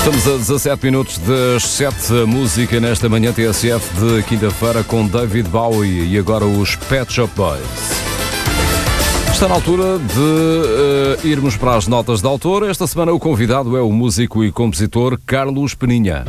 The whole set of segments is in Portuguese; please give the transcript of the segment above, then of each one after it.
Estamos a 17 minutos das 7, música nesta manhã TSF de quinta-feira com David Bowie e agora os Pet Shop Boys. Está na altura de irmos para as notas de autor. Esta semana o convidado é o músico e compositor Carlos Peninha.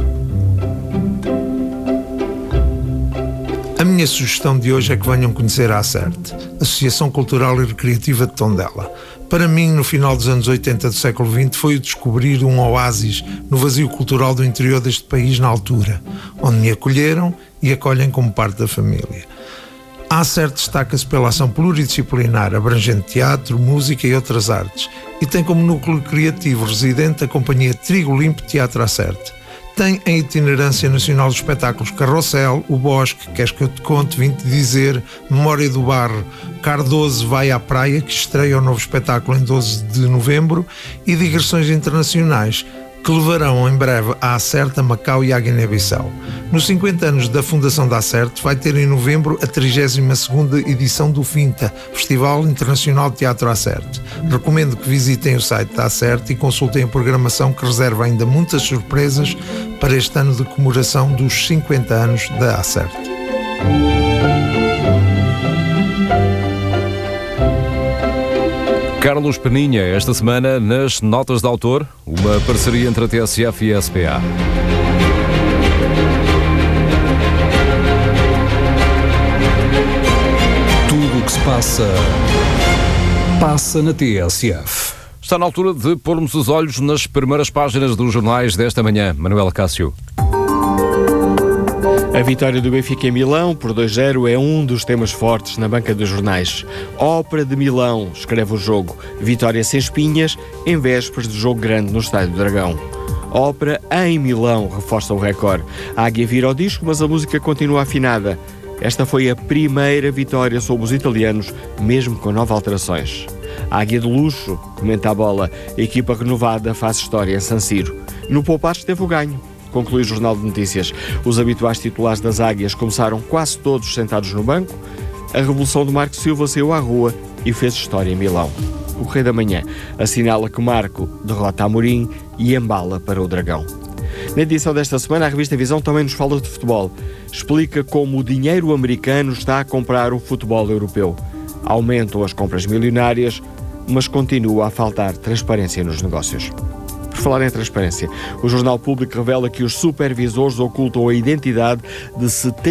A minha sugestão de hoje é que venham conhecer a ACERT, Associação Cultural e Recreativa de Tondela. Para mim, no final dos anos 80 do século XX, foi o descobrir um oásis no vazio cultural do interior deste país na altura, onde me acolheram e acolhem como parte da família. A ACERT destaca-se pela ação pluridisciplinar, abrangendo teatro, música e outras artes, e tem como núcleo criativo residente a companhia Trigo Limpo Teatro ACERT. Tem em itinerância nacional os espetáculos Carrossel, O Bosque, Queres que eu te conte, Vim-te dizer, Memória do Barro, Cardoso vai à praia, que estreia o novo espetáculo em 12 de novembro, e digressões internacionais, que levarão em breve à ACERT, a Macau e à Guiné-Bissau. Nos 50 anos da fundação da ACERT, vai ter em novembro a 32ª edição do FINTA, Festival Internacional de Teatro ACERT. Recomendo que visitem o site da ACERT e consultem a programação, que reserva ainda muitas surpresas para este ano de comemoração dos 50 anos da ACERT. Carlos Peninha, esta semana nas notas de autor, uma parceria entre a TSF e a SPA. Tudo o que se passa na TSF. Está na altura de pormos os olhos nas primeiras páginas dos jornais desta manhã. Manuel Cássio. A vitória do Benfica em Milão por 2-0 é um dos temas fortes na banca dos jornais. Ópera de Milão, escreve o Jogo. Vitória sem espinhas, em vésperas de jogo grande no Estádio do Dragão. Ópera em Milão, reforça o Record. A águia vira ao disco, mas a música continua afinada. Esta foi a primeira vitória sobre os italianos, mesmo com 9 alterações. A águia de luxo, comenta a Bola. A equipa renovada faz história em San Siro. No poupar esteve o ganho, conclui o Jornal de Notícias. Os habituais titulares das águias começaram quase todos sentados no banco. A revolução de Marco Silva saiu à rua e fez história em Milão. O Correio da Manhã assinala que Marco derrota Amorim e embala para o Dragão. Na edição desta semana, a revista Visão também nos fala de futebol. Explica como o dinheiro americano está a comprar o futebol europeu. Aumentam as compras milionárias, mas continua a faltar transparência nos negócios. Por falar em transparência, o Jornal Público revela que os supervisores ocultam a identidade de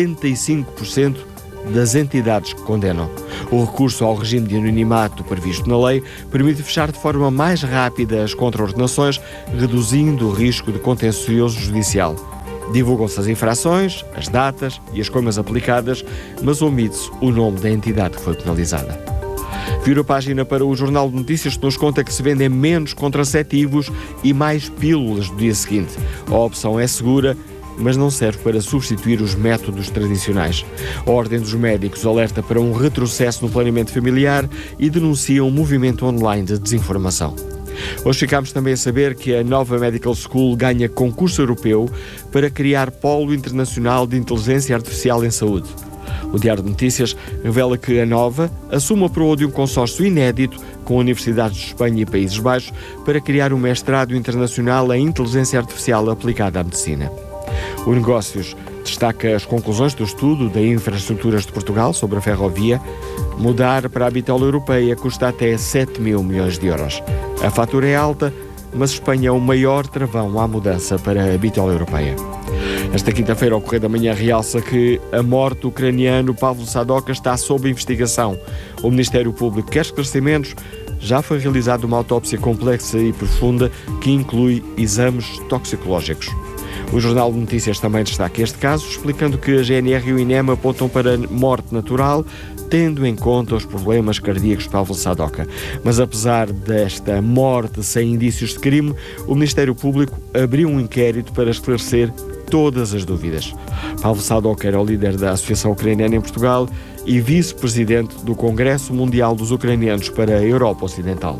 75% das entidades que condenam. O recurso ao regime de anonimato previsto na lei permite fechar de forma mais rápida as contraordenações, reduzindo o risco de contencioso judicial. Divulgam-se as infrações, as datas e as coimas aplicadas, mas omite-se o nome da entidade que foi penalizada. Vira a página para o Jornal de Notícias, que nos conta que se vendem menos contraceptivos e mais pílulas no dia seguinte. A opção é segura, mas não serve para substituir os métodos tradicionais. A Ordem dos Médicos alerta para um retrocesso no planeamento familiar e denuncia um movimento online de desinformação. Hoje ficámos também a saber que a Nova Medical School ganha concurso europeu para criar polo internacional de inteligência artificial em saúde. O Diário de Notícias revela que a Nova assume a proa de um consórcio inédito com universidades de Espanha e Países Baixos para criar um mestrado internacional em inteligência artificial aplicada à medicina. O Negócios destaca as conclusões do estudo da Infraestruturas de Portugal sobre a ferrovia. Mudar para a bitola europeia custa até 7 mil milhões de euros. A fatura é alta, mas Espanha é o maior travão à mudança para a bitola europeia. Esta quinta-feira, o Correio da Manhã realça que a morte do ucraniano Pavlo Sadoka está sob investigação. O Ministério Público quer esclarecimentos. Já foi realizada uma autópsia complexa e profunda que inclui exames toxicológicos. O Jornal de Notícias também destaca este caso, explicando que a GNR e o INEM apontam para morte natural, tendo em conta os problemas cardíacos de Pavlo Sadoka. Mas apesar desta morte sem indícios de crime, o Ministério Público abriu um inquérito para esclarecer todas as dúvidas. Pavlo Sadoka era o líder da Associação Ucraniana em Portugal e vice-presidente do Congresso Mundial dos Ucranianos para a Europa Ocidental.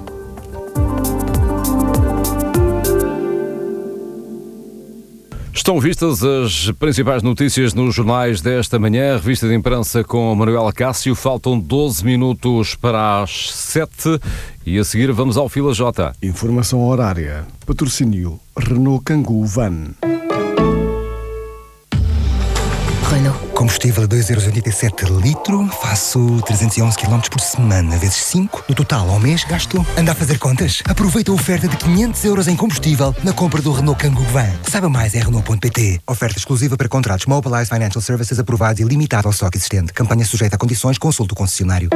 Estão vistas as principais notícias nos jornais desta manhã. A revista de imprensa com Manuela Cássio. Faltam 12 minutos para as 7 e a seguir vamos ao Fila J. Informação horária. Patrocínio Renault Kangoo Van. Renault. Combustível a 2,87€ litro, faço 311 km por semana, vezes 5. No total, ao mês, gasto. Anda a fazer contas? Aproveita a oferta de 500€ em combustível na compra do Renault Kangoo Van. Saiba mais em Renault.pt. Oferta exclusiva para contratos Mobilize Financial Services aprovados e limitado ao estoque existente. Campanha sujeita a condições, consulte o concessionário.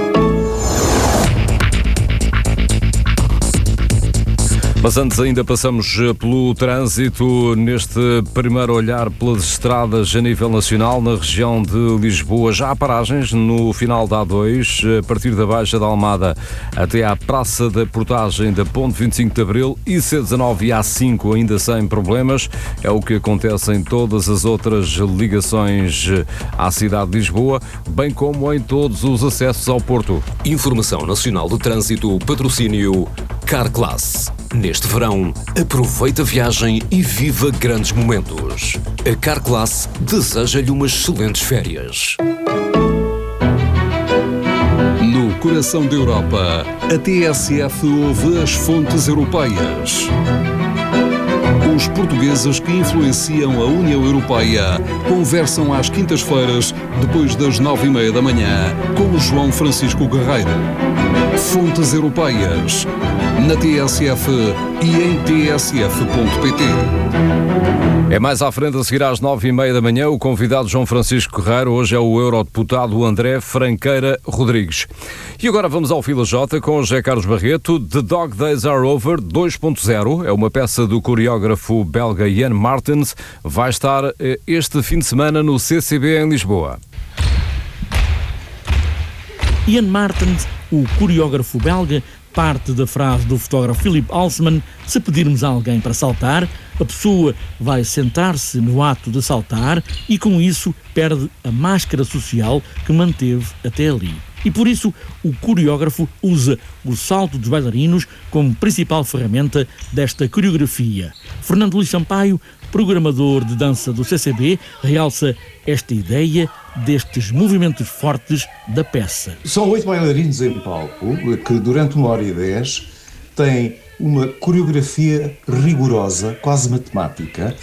Mas antes ainda passamos pelo trânsito, neste primeiro olhar pelas estradas a nível nacional, na região de Lisboa. Já há paragens no final da A2, a partir da Baixa da Almada até à Praça da Portagem da Ponte 25 de Abril, e C19 e A5 ainda sem problemas. É o que acontece em todas as outras ligações à cidade de Lisboa, bem como em todos os acessos ao Porto. Informação Nacional do Trânsito, patrocínio Carclass. Neste verão, aproveita a viagem e viva grandes momentos. A Carclass deseja-lhe umas excelentes férias. No coração da Europa, a TSF ouve as fontes europeias. Os portugueses que influenciam a União Europeia conversam às quintas-feiras, depois das 9h30 da manhã, com o João Francisco Guerreiro. Fontes Europeias, na TSF e em tsf.pt. É mais à frente, a seguir às 9h30 da manhã, o convidado João Francisco Guerreiro. Hoje é o eurodeputado André Franqueira Rodrigues. E agora vamos ao Fila J com José Carlos Barreto. The Dog Days Are Over 2.0 é uma peça do coreógrafo belga Ian Martens. Vai estar este fim de semana no CCB em Lisboa. Ian Martens, o coreógrafo belga, parte da frase do fotógrafo Philip Alsman: se pedirmos a alguém para saltar, a pessoa vai sentar-se no ato de saltar e com isso perde a máscara social que manteve até ali. E por isso o coreógrafo usa o salto dos bailarinos como principal ferramenta desta coreografia. Fernando Luís Sampaio, programador de dança do CCB, realça esta ideia destes movimentos fortes da peça. São 8 bailarinos em palco que durante 1h10 têm uma coreografia rigorosa, quase matemática,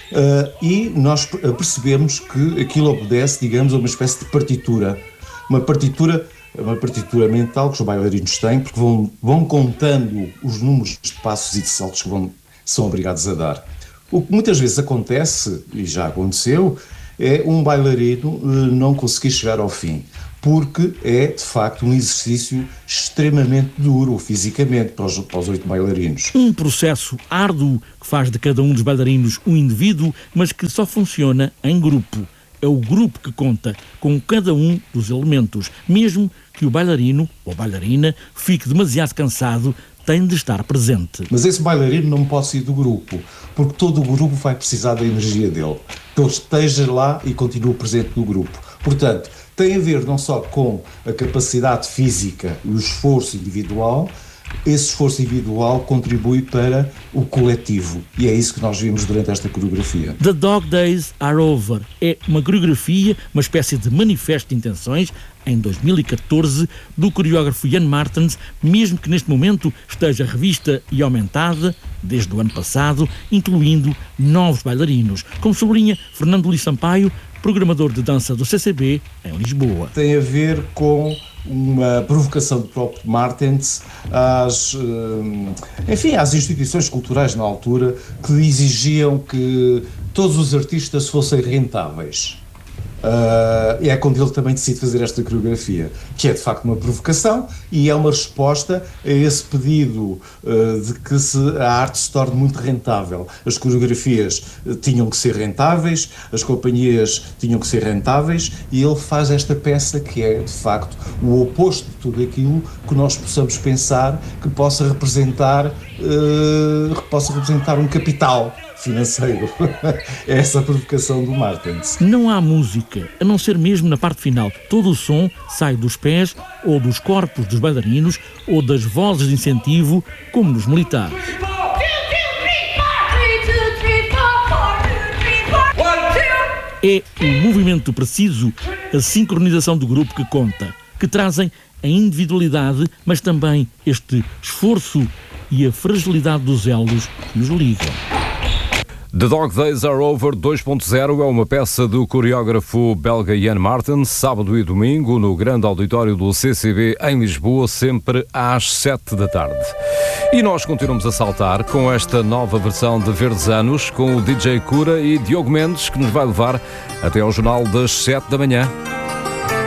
e nós percebemos que aquilo obedece, digamos, a uma espécie de partitura, uma partitura mental que os bailarinos têm, porque vão contando os números de passos e de saltos que são obrigados a dar. O que muitas vezes acontece, e já aconteceu, é um bailarino não conseguir chegar ao fim, porque é, de facto, um exercício extremamente duro fisicamente para os 8 bailarinos. Um processo árduo que faz de cada um dos bailarinos um indivíduo, mas que só funciona em grupo. É o grupo que conta com cada um dos elementos. Mesmo que o bailarino ou bailarina fique demasiado cansado, tem de estar presente. Mas esse bailarino não pode sair do grupo, porque todo o grupo vai precisar da energia dele, que ele esteja lá e continue presente no grupo. Portanto, tem a ver não só com a capacidade física e o esforço individual. Esse esforço individual contribui para o coletivo, e é isso que nós vimos durante esta coreografia. The Dog Days Are Over é uma coreografia, uma espécie de manifesto de intenções, em 2014, do coreógrafo Ian Martens, mesmo que neste momento esteja revista e aumentada desde o ano passado, incluindo novos bailarinos, como sublinha Fernando Luís Sampaio, programador de dança do CCB em Lisboa. Tem a ver com uma provocação do próprio Martens às instituições culturais na altura, que exigiam que todos os artistas fossem rentáveis. E é quando ele também decide fazer esta coreografia, que é de facto uma provocação e é uma resposta a esse pedido de que a arte se torne muito rentável. As coreografias tinham que ser rentáveis, as companhias tinham que ser rentáveis, e ele faz esta peça que é de facto o oposto de tudo aquilo que nós possamos pensar que possa representar um capital financeiro. É essa a provocação do Martens. Não há música, a não ser mesmo na parte final. Todo o som sai dos pés ou dos corpos dos bailarinos ou das vozes de incentivo, como nos militares. É o movimento preciso, a sincronização do grupo que conta, que trazem a individualidade, mas também este esforço e a fragilidade dos elos que os ligam. The Dog Days Are Over 2.0 é uma peça do coreógrafo belga Jan Martens, sábado e domingo, no grande auditório do CCB em Lisboa, sempre às 7 da tarde. E nós continuamos a saltar com esta nova versão de Verdes Anos, com o DJ Cura e Diogo Mendes, que nos vai levar até ao jornal das 7 da manhã.